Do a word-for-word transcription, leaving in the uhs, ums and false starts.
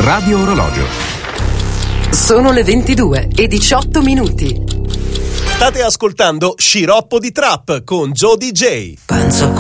Radio Orologio. Sono le ventidue e diciotto minuti. State ascoltando Sciroppo di Trap con Joe D J. Penso a